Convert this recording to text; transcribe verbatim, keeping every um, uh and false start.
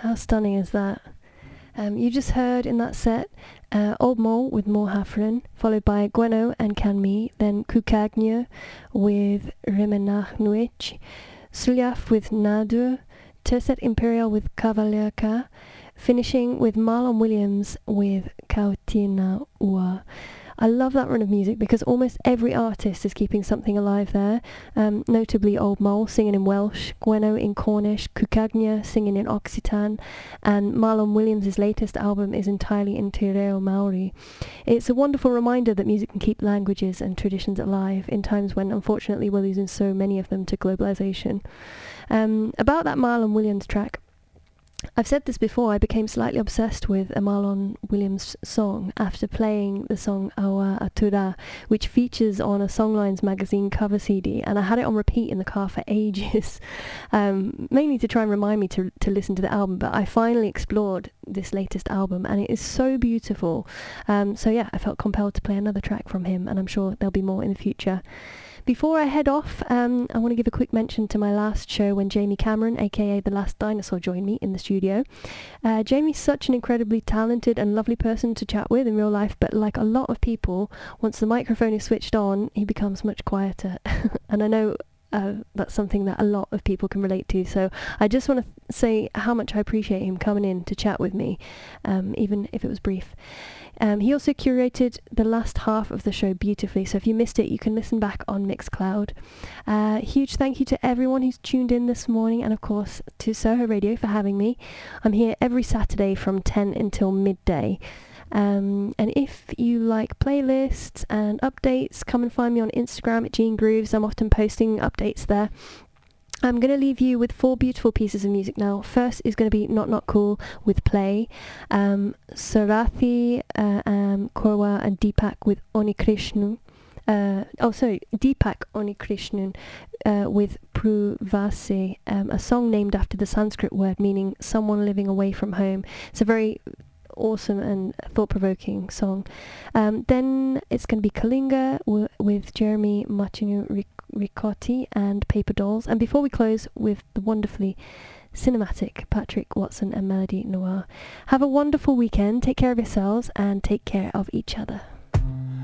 How stunning is that? Um, you just heard in that set uh, Old Mole with Mor Hafren, followed by Gweno and Canmi, then Kukagnya with Remenach Nuich, Suliaf with Nadur, Tercet Imperial with Cavalier, finishing with Marlon Williams with Kautina Ua. I love that run of music because almost every artist is keeping something alive there, um, notably Old Mole singing in Welsh, Gweno in Cornish, Cukagna singing in Occitan, and Marlon Williams' latest album is entirely in Te Reo Maori. It's a wonderful reminder that music can keep languages and traditions alive in times when unfortunately we're losing so many of them to globalization. Um, about that Marlon Williams track, I've said this before, I became slightly obsessed with a Marlon Williams song after playing the song Awa Atura, which features on a Songlines magazine cover C D, and I had it on repeat in the car for ages, um, mainly to try and remind me to, to listen to the album, but I finally explored this latest album, and it is so beautiful. Um, so yeah, I felt compelled to play another track from him, and I'm sure there'll be more in the future. Before I head off, um, I want to give a quick mention to my last show when Jamie Cameron, aka The Last Dinosaur, joined me in the studio. Uh, Jamie's such an incredibly talented and lovely person to chat with in real life, but like a lot of people, once the microphone is switched on, he becomes much quieter. And I know uh, that's something that a lot of people can relate to, so I just want to th- say how much I appreciate him coming in to chat with me, um, even if it was brief. Um, he also curated the last half of the show beautifully, so if you missed it, you can listen back on Mixcloud. Uh, huge thank you to everyone who's tuned in this morning, and of course to Soho Radio for having me. I'm here every Saturday from ten until midday. Um, and if you like playlists and updates, come and find me on Instagram at Jean Grooves. I'm often posting updates there. I'm going to leave you with four beautiful pieces of music now. First is going to be Not Not Cool with Play, um, Sarathi, uh, um, Korwa and Deepak with Onikrishnu. Uh, oh, sorry, Deepak Onikrishnan uh, with Pruvase, um, a song named after the Sanskrit word meaning someone living away from home. It's a very awesome and thought-provoking song. Um, then it's going to be Kalinga w- with Jeremy Martinu Ric- Ricotti and Paper Dolls. And before we close with the wonderfully cinematic Patrick Watson and Melody Noir. Have a wonderful weekend. Take care of yourselves and take care of each other.